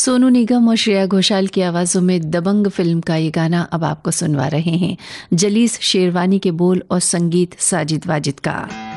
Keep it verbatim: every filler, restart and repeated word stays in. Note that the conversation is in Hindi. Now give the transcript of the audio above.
सोनू निगम और श्रेया घोषाल की आवाज़ों में दबंग फिल्म का ये गाना अब आपको सुनवा रहे हैं। जलीस शेरवानी के बोल और संगीत साजिद वाजिद का।